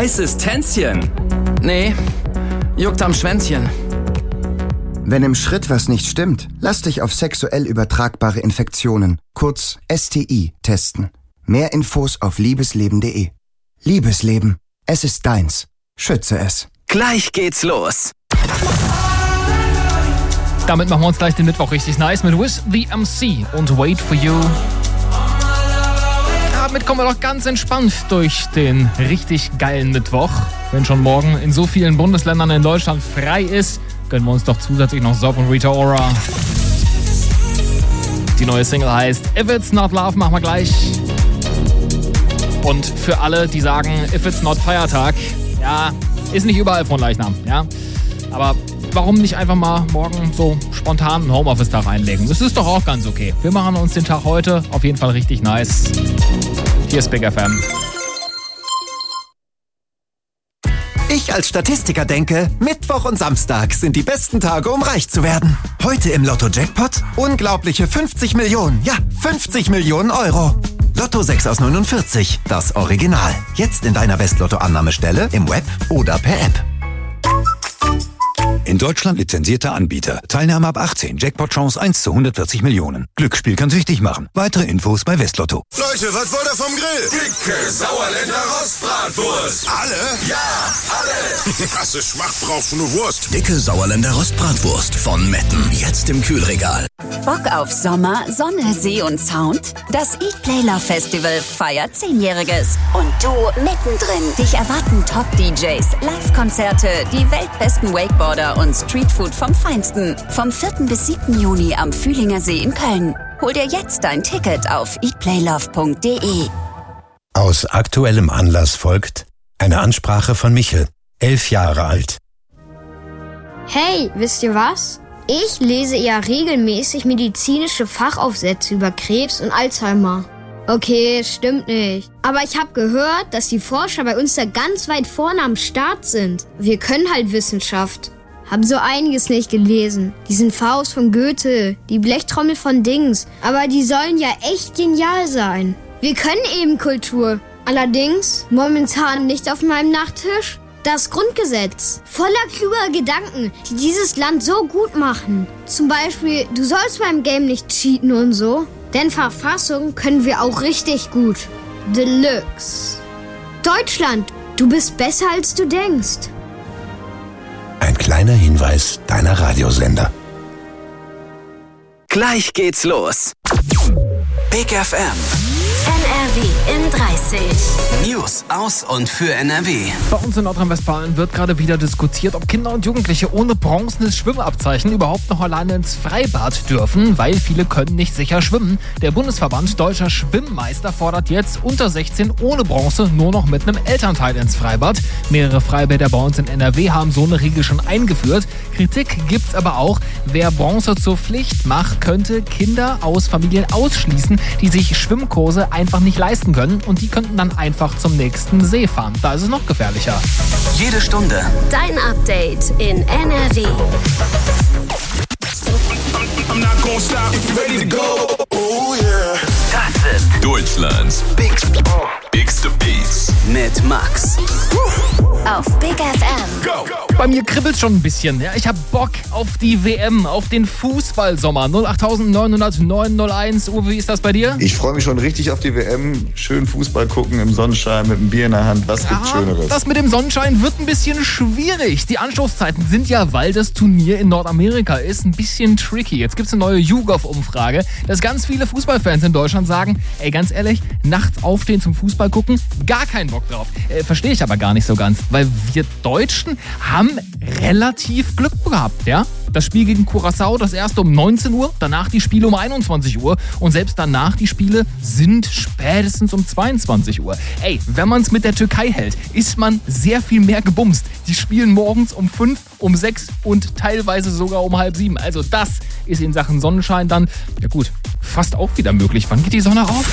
Heißes Tänzchen? Nee, juckt am Schwänzchen. Wenn im Schritt was nicht stimmt, lass dich auf sexuell übertragbare Infektionen, kurz STI, testen. Mehr Infos auf liebesleben.de. Liebesleben. Es ist deins. Schütze es. Gleich geht's los. Damit machen wir uns gleich den Mittwoch richtig nice mit With the MC und Wait for You. Damit kommen wir doch ganz entspannt durch den richtig geilen Mittwoch. Wenn schon morgen in so vielen Bundesländern in Deutschland frei ist, gönnen wir uns doch zusätzlich noch Zob und Rita Ora. Die neue Single heißt If It's Not Love, machen wir gleich. Und für alle, die sagen, If It's Not Feiertag, ja, ist nicht überall von Leichnam, ja. Aber warum nicht einfach mal morgen so spontan einen Homeoffice-Tag einlegen? Das ist doch auch ganz okay. Wir machen uns den Tag heute auf jeden Fall richtig nice. Hier ist Big FM. Ich als Statistiker denke, Mittwoch und Samstag sind die besten Tage, um reich zu werden. Heute im Lotto-Jackpot unglaubliche 50 Millionen, ja 50 Millionen Euro. Lotto 6 aus 49, das Original. Jetzt in deiner Westlotto-Annahmestelle, im Web oder per App. In Deutschland lizenzierter Anbieter. Teilnahme ab 18. Jackpot-Chance 1 zu 140 Millionen. Glücksspiel kann süchtig machen. Weitere Infos bei Westlotto. Leute, was wollt ihr vom Grill? Dicke Sauerländer Rostbratwurst. Alle? Ja, alle. Krasse Schmacht brauchst du nur Wurst. Dicke Sauerländer Rostbratwurst von Metten. Jetzt im Kühlregal. Bock auf Sommer, Sonne, See und Sound? Das Eat Play Love Festival feiert 10-Jähriges. Und du mittendrin. Dich erwarten Top-DJs, Live-Konzerte, die weltbesten Wakeboarder und Streetfood vom Feinsten. Vom 4. bis 7. Juni am Fühlinger See in Köln. Hol dir jetzt dein Ticket auf eatplaylove.de. Aus aktuellem Anlass folgt eine Ansprache von Michel, 11 Jahre alt. Hey, wisst ihr was? Ich lese ja regelmäßig medizinische Fachaufsätze über Krebs und Alzheimer. Okay, stimmt nicht. Aber ich habe gehört, dass die Forscher bei uns da ganz weit vorne am Start sind. Wir können halt Wissenschaft. Haben so einiges nicht gelesen. Diesen Faust von Goethe, die Blechtrommel von Dings. Aber die sollen ja echt genial sein. Wir können eben Kultur. Allerdings momentan nicht auf meinem Nachttisch. Das Grundgesetz. Voller kluger Gedanken, die dieses Land so gut machen. Zum Beispiel, du sollst beim Game nicht cheaten und so. Denn Verfassung können wir auch richtig gut. Deluxe. Deutschland, du bist besser als du denkst. Ein kleiner Hinweis deiner Radiosender. Gleich geht's los. Big FM. NRW in 30. News aus und für NRW. Bei uns in Nordrhein-Westfalen wird gerade wieder diskutiert, ob Kinder und Jugendliche ohne bronzenes Schwimmabzeichen überhaupt noch alleine ins Freibad dürfen, weil viele können nicht sicher schwimmen. Der Bundesverband Deutscher Schwimmmeister fordert jetzt unter 16 ohne Bronze nur noch mit einem Elternteil ins Freibad. Mehrere Freibäder bei uns in NRW haben so eine Regel schon eingeführt. Kritik gibt's aber auch. Wer Bronze zur Pflicht macht, könnte Kinder aus Familien ausschließen, die sich Schwimmkurse einfach nicht leisten können, und die könnten dann einfach zum nächsten See fahren. Da ist es noch gefährlicher. Jede Stunde Dein Update in NRW. Das sind Deutschlands Bigste Beats mit Max. Auf Big FM. Go. Bei mir kribbelt's schon ein bisschen. Ja, ich hab Bock auf die WM, auf den Fußballsommer. 0890901. Uwe, wie ist das bei dir? Ich freue mich schon richtig auf die WM. Schön Fußball gucken im Sonnenschein mit einem Bier in der Hand. Was gibt's Schöneres? Das mit dem Sonnenschein wird ein bisschen schwierig. Die Anstoßzeiten sind ja, weil das Turnier in Nordamerika ist, ein bisschen tricky. Jetzt gibt's eine neue YouGov-Umfrage, dass ganz viele Fußballfans in Deutschland sagen, ey, ganz ehrlich, nachts aufstehen zum Fußball gucken, gar keinen Bock drauf. Verstehe ich aber gar nicht so ganz, weil wir Deutschen haben relativ Glück gehabt, ja? Das Spiel gegen Curaçao, das erste um 19 Uhr, danach die Spiele um 21 Uhr und selbst danach die Spiele sind spätestens um 22 Uhr. Ey, wenn man es mit der Türkei hält, ist man sehr viel mehr gebumst. Die spielen morgens um 5, um 6 und teilweise sogar um 6:30. Also das ist in Sachen Sonnenschein dann, ja gut, fast auch wieder möglich. Wann geht die Sonne auf?